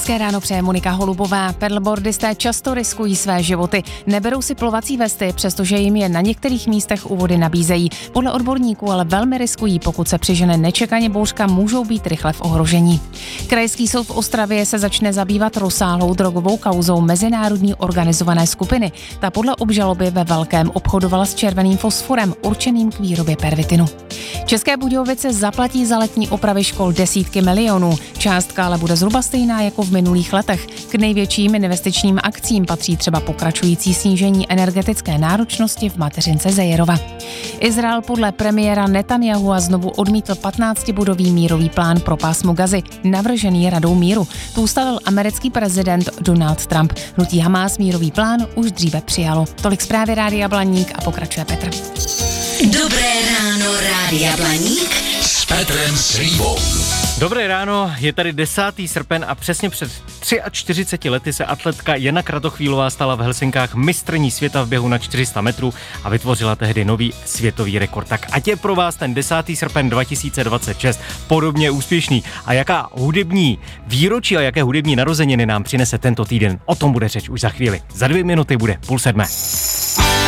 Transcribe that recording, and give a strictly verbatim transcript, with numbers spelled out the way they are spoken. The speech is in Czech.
Hezké ráno přeje Monika Holubová. Pedalboardisté často riskují své životy. Neberou si plovací vesty, přestože jim je na některých místech u vody nabízejí. Podle odborníků ale velmi riskují, pokud se přižene nečekaně bouřka, můžou být rychle v ohrožení. Krajský soud v Ostravě se začne zabývat rozsáhlou drogovou kauzou mezinárodní organizované skupiny. Ta podle obžaloby ve velkém obchodovala s červeným fosforem určeným k výrobě pervitinu. České Budějovice zaplatí za letní opravy škol desítky milionů. Částka ale bude zhruba stejná jako v minulých letech. K největším investičním akcím patří třeba pokračující snížení energetické náročnosti v mateřince Zejerova. Izrael podle premiéra Netanyahua znovu odmítl patnáctibodový mírový plán pro pásmo Gazy, navržený Radou míru. Tu ustavil americký prezident Donald Trump. Hnutí Hamás mírový plán už dříve přijalo. Tolik zprávy Rádia Blaník a pokračuje Petr. Dobré ráno, Rádia Blaník s Petrem Slívou. Dobré ráno, je tady desátý srpen a přesně před čtyřiceti třemi lety se atletka Jana Kratochvílová stala v Helsinkách mistryní světa v běhu na čtyři sta metrů a vytvořila tehdy nový světový rekord. Tak ať je pro vás ten desátý srpen dva tisíce dvacet šest podobně úspěšný. A jaká hudební výročí a jaké hudební narozeniny nám přinese tento týden, o tom bude řeč už za chvíli. Za dvě minuty bude půl sedmé.